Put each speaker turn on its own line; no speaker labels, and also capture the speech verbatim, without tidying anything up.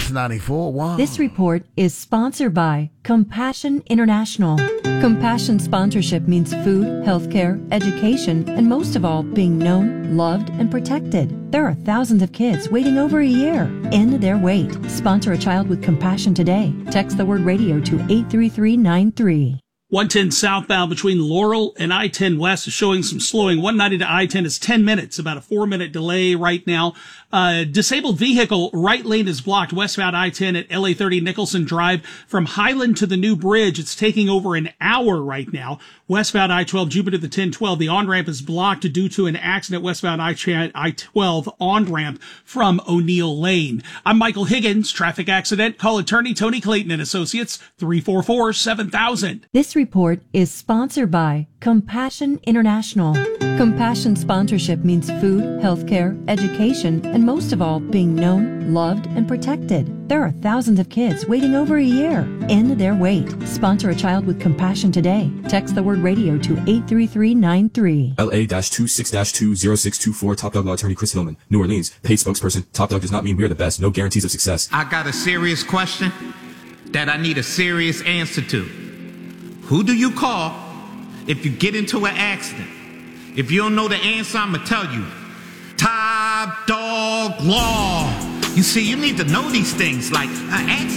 X ninety-four. Wow.
This report is sponsored by Compassion International. Compassion sponsorship means food, healthcare, education, and most of all, being known, loved, and protected. There are thousands of kids waiting over a year. End their wait. Sponsor a child with compassion today. Text the word radio to eight three three nine three.
one ten southbound between Laurel and I ten west is showing some slowing. one ninety to I ten is ten minutes, about a four minute delay right now. Uh, disabled vehicle, right lane is blocked westbound I ten at L A thirty Nicholson Drive from Highland to the new bridge. It's taking over an hour right now. Westbound I twelve, Jupiter the ten twelve, the on-ramp is blocked due to an accident westbound I twelve on-ramp from O'Neill Lane. I'm Michael Higgins, traffic accident. Call attorney Tony Clayton and Associates, three four four, seven thousand.
This report is sponsored by Compassion International. Compassion sponsorship means food, healthcare, education, and most of all, being known, loved, and protected. There are thousands of kids waiting over a year. End their wait. Sponsor a child with compassion today. Text the word radio to eight three three nine three.
L A twenty-six two oh six two four, Top Dog Law Attorney Chris Hillman, New Orleans, paid spokesperson. Top Dog does not mean we're the best. No guarantees of success.
I got a serious question that I need a serious answer to. Who do you call if you get into an accident? If you don't know the answer, I'm going to tell you. Top Dog Law. You see, you need to know these things. Like, an accident